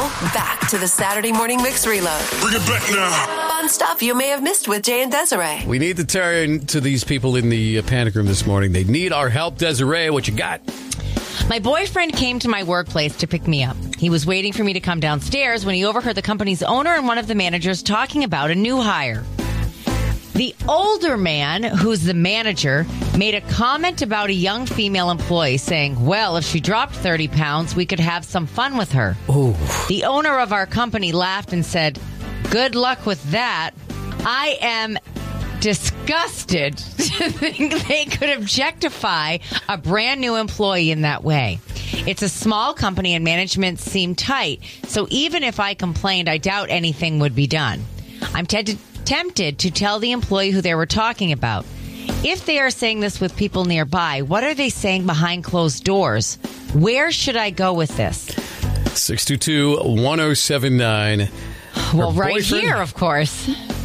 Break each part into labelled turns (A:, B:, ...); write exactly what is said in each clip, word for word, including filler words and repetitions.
A: Now, back to the Saturday Morning Mix Reload.
B: Bring it back now.
A: Fun stuff you may have missed with Jay and Desiree.
C: We need to turn to these people in the uh, panic room this morning. They need our help. Desiree, what you got?
D: My boyfriend came to my workplace to pick me up. He was waiting for me to come downstairs when he overheard the company's owner and one of the managers talking about a new hire. The older man, who's the manager, made a comment about a young female employee saying, well, if she dropped thirty pounds, we could have some fun with her.
C: Ooh.
D: The owner of our company laughed and said, good luck with that. I am disgusted to think they could objectify a brand new employee in that way. It's a small company and management seem tight, so even if I complained, I doubt anything would be done. I'm tempted tempted to tell the employee who they were talking about. If they are saying this with people nearby, what are they saying behind closed doors? Where should I go with this?
C: six two two, one oh seven nine.
D: Well, right boyfriend. Here, of course.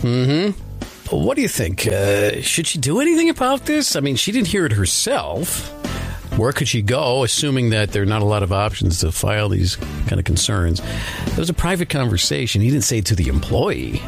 C: Mm-hmm. What do you think? Uh, should she do anything about this? I mean, she didn't hear it herself. Where could she go, assuming that there are not a lot of options to file these kind of concerns? It was a private conversation. He didn't say it to the employee.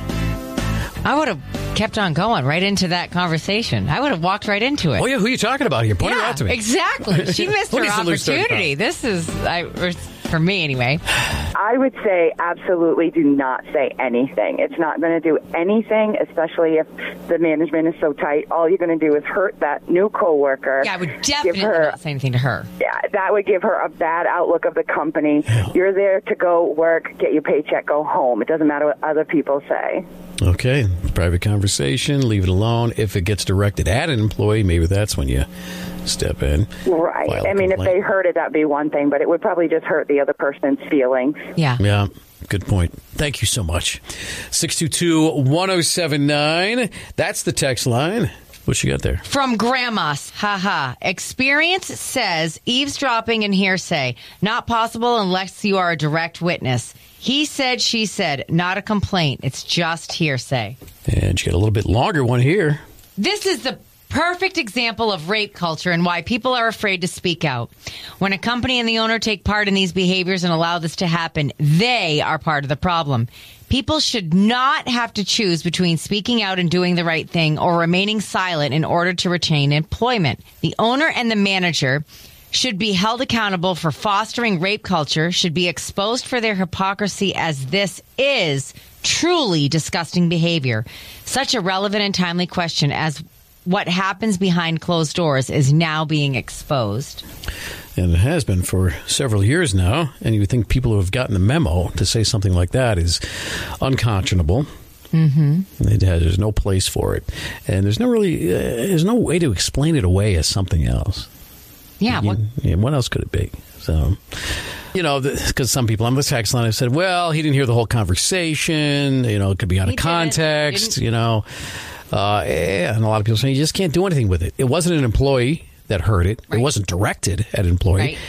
D: I would have kept on going right into that conversation. I would have walked right into it.
C: Oh, yeah. Who are you talking about here? Point
D: yeah,
C: her out to me.
D: Exactly. She missed her opportunity. This is, I, or for me anyway.
E: I would say absolutely do not say anything. It's not going to do anything, especially if the management is so tight. All you're going to do is hurt that new coworker.
D: Yeah, I would definitely
E: her,
D: not say anything to her.
E: Yeah, that would give her a bad outlook of the company. Yeah. You're there to go work, get your paycheck, go home. It doesn't matter what other people say.
C: Okay, private conversation, leave it alone. If it gets directed at an employee, maybe that's when you step in.
E: Right. I mean, if they heard it, that'd be one thing, but it would probably just hurt the other person's feelings.
D: Yeah. Yeah,
C: good point. Thank you so much. six two two, one oh seven nine. That's the text line. What you got there?
D: From Grandmas. Haha. Experience says eavesdropping and hearsay. Not possible unless you are a direct witness. He said, she said. Not a complaint. It's just hearsay.
C: And you got a little bit longer one here.
D: This is the perfect example of rape culture and why people are afraid to speak out. When a company and the owner take part in these behaviors and allow this to happen, they are part of the problem. People should not have to choose between speaking out and doing the right thing or remaining silent in order to retain employment. The owner and the manager should be held accountable for fostering rape culture, should be exposed for their hypocrisy, as this is truly disgusting behavior. Such a relevant and timely question as what happens behind closed doors is now being exposed.
C: And it has been for several years now. And you would think people who have gotten the memo to say something like that is unconscionable.
D: Mm-hmm.
C: It has, there's no place for it. And there's no really, uh, there's no way to explain it away as something else.
D: Yeah.
C: You,
D: what,
C: yeah, what else could it be? So, you know, because some people on the text line have said, well, he didn't hear the whole conversation. You know, it could be out of context, you know. Uh, and a lot of people say you just can't do anything with it. It wasn't an employee that heard it. Right. It wasn't directed at an employee.
D: Right.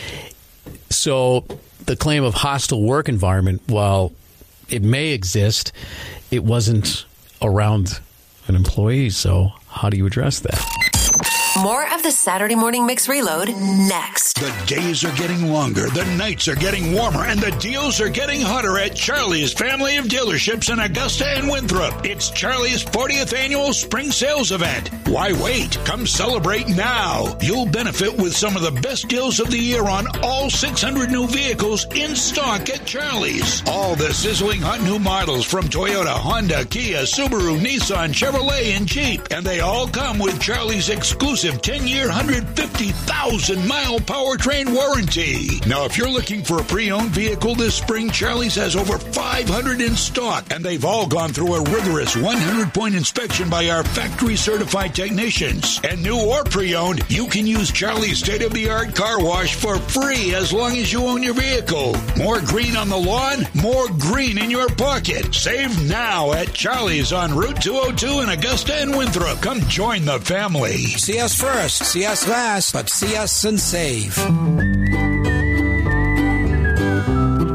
C: So the claim of hostile work environment, while it may exist, it wasn't around an employee. So how do you address that?
A: More of the Saturday Morning Mix Reload next.
B: The days are getting longer, the nights are getting warmer, and the deals are getting hotter at Charlie's family of dealerships in Augusta and Winthrop. It's Charlie's fortieth annual spring sales event. Why wait? Come celebrate now. You'll benefit with some of the best deals of the year on all six hundred new vehicles in stock at Charlie's. All the sizzling hot new models from Toyota, Honda, Kia, Subaru, Nissan, Chevrolet, and Jeep. And they all come with Charlie's exclusive ten-year, one hundred fifty thousand mile powertrain warranty. Now, if you're looking for a pre-owned vehicle this spring, Charlie's has over five hundred in stock, and they've all gone through a rigorous one hundred point inspection by our factory-certified technicians. And new or pre-owned, you can use Charlie's state-of-the-art car wash for free as long as you own your vehicle. More green on the lawn, more green in your pocket. Save now at Charlie's on Route two oh two in Augusta and Winthrop. Come join the family.
F: See us first, see us last, but see us and save.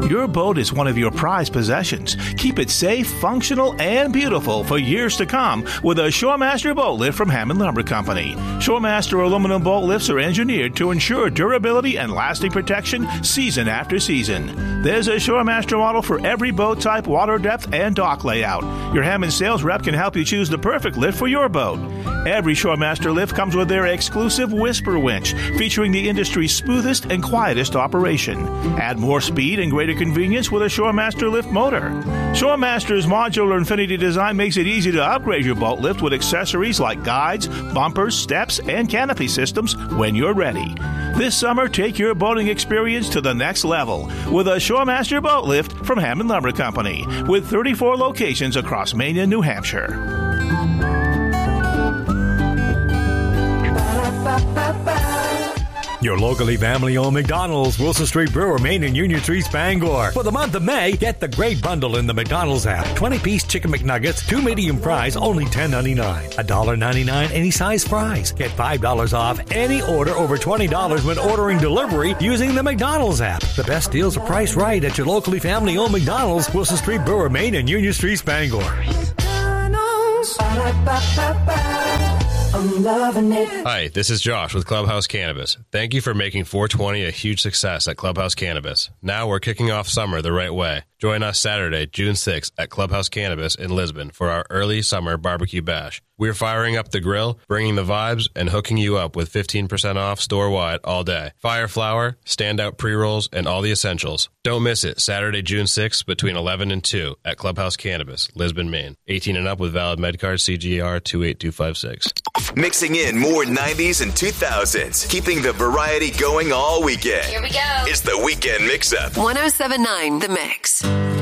G: Your boat is one of your prized possessions. Keep it safe, functional, and beautiful for years to come with a Shoremaster boat lift from Hammond Lumber Company. Shoremaster aluminum boat lifts are engineered to ensure durability and lasting protection season after season. There's a Shoremaster model for every boat type, water depth, and dock layout. Your Hammond sales rep can help you choose the perfect lift for your boat. Every Shoremaster lift comes with their exclusive Whisper winch, featuring the industry's smoothest and quietest operation. Add more speed and greater convenience with a Shoremaster lift motor. Shoremaster's modular Infinity design makes it easy to upgrade your boat lift with accessories like guides, bumpers, steps, and canopy systems when you're ready. This summer, take your boating experience to the next level with a Shoremaster boat lift from Hammond Lumber Company, with thirty-four locations across Maine and New Hampshire.
H: Your locally family-owned McDonald's, Wilson Street Brewer, Maine, and Union Street, Bangor. For the month of May, get the great bundle in the McDonald's app. twenty-piece chicken McNuggets, two medium fries, only ten ninety-nine. one dollar ninety-nine any size fries. Get five dollars off any order over twenty dollars when ordering delivery using the McDonald's app. The best deals are priced right at your locally family-owned McDonald's, Wilson Street Brewer, Maine, and Union Street, Bangor.
I: McDonald's. I'm loving it.
J: Hi, this is Josh with Clubhouse Cannabis. Thank you for making four twenty a huge success at Clubhouse Cannabis. Now we're kicking off summer the right way. Join us Saturday, June sixth at Clubhouse Cannabis in Lisbon for our early summer barbecue bash. We're firing up the grill, bringing the vibes, and hooking you up with fifteen percent off store-wide all day. Fire flower, standout pre-rolls, and all the essentials. Don't miss it, Saturday, June sixth between eleven and two at Clubhouse Cannabis, Lisbon, Maine. eighteen and up with valid MedCard C G R two eight two five six.
K: Mixing in more nineties and two thousands, keeping the variety going all weekend.
A: Here we go.
K: It's the Weekend Mix-Up.
A: one oh seven point nine The Mix.